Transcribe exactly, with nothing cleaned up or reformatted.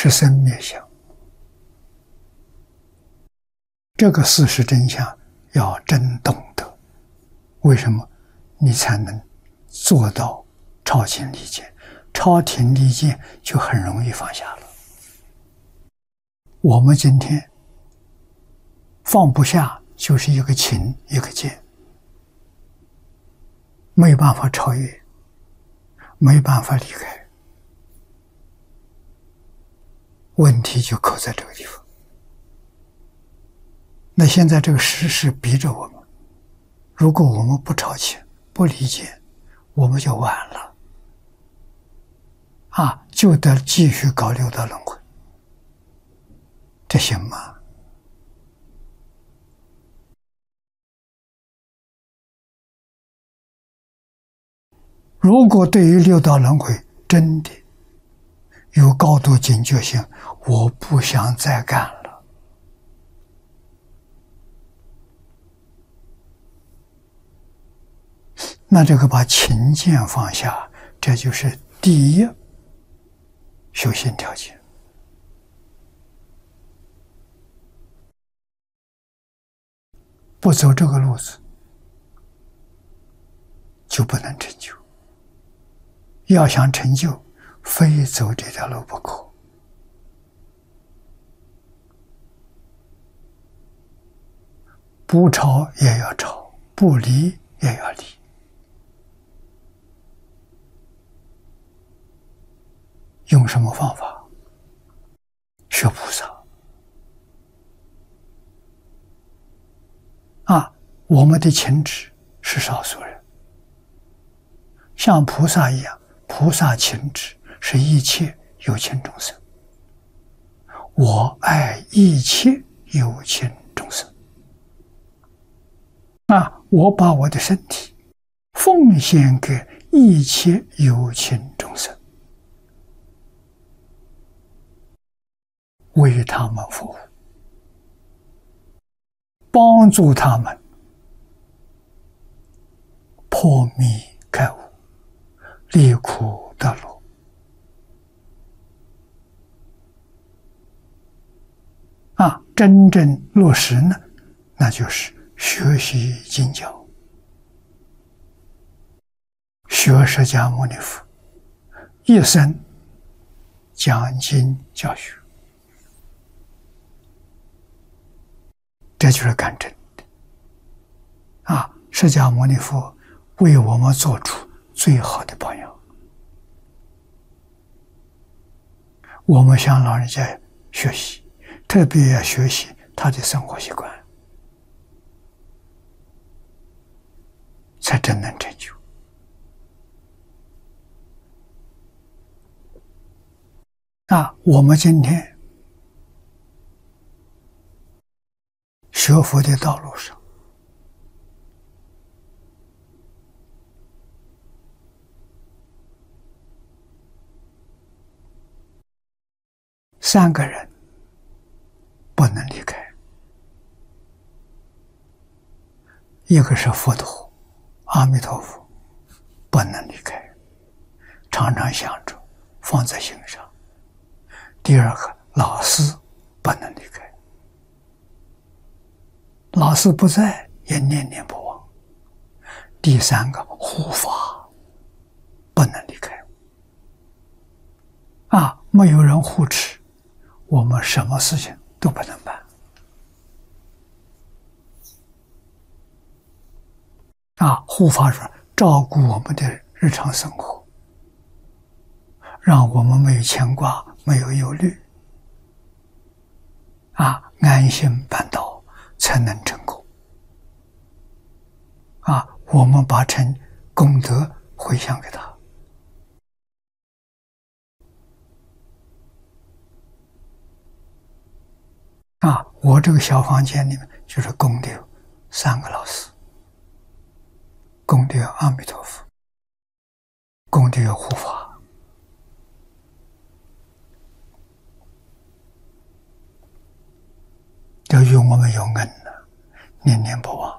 是生灭相。这个事实真相要真懂得，为什么？你才能做到超情离见。超情离见就很容易放下了。我们今天放不下，就是一个情一个见，没有办法超越，没办法离开，问题就扣在这个地方。那现在这个时势逼着我们，如果我们不超情不理解，我们就完了啊，就得继续搞六道轮回，这行吗？如果对于六道轮回真的有高度警觉性，我不想再干了，那这个把情见放下，这就是第一修行条件。不走这个路子，就不能成就。要想成就，非走这条路不可。不超也要超，不离也要离。用什么方法？学菩萨啊！我们的情执是少数人，像菩萨一样，菩萨情执是一切有情众生。我爱一切有情众生啊！我把我的身体奉献给一切有情众生，为他们服务，帮助他们破迷开悟，离苦得乐。啊，真正落实呢，那就是学习经教，学释迦牟尼佛一生讲经教学，这就是干真的啊！释迦牟尼佛为我们做出最好的榜样，我们向老人家学习，特别要学习他的生活习惯，才真能成就啊！我们今天学佛的道路上，三个人不能离开，一个是佛陀，阿弥陀佛，不能离开，常常想着，放在心上。第二个，老师不能离开，老师不在也念念不忘。第三个，护法不能离开啊！没有人护持，我们什么事情都不能办啊！护法说照顾我们的日常生活，让我们没有牵挂，没有忧虑啊，安心办道才能成功啊！我们把成功德回向给他啊！我这个小房间里面就是供的有三个老师，供的有阿弥陀佛，供的有护法，要与我们有恩呢，念念不忘。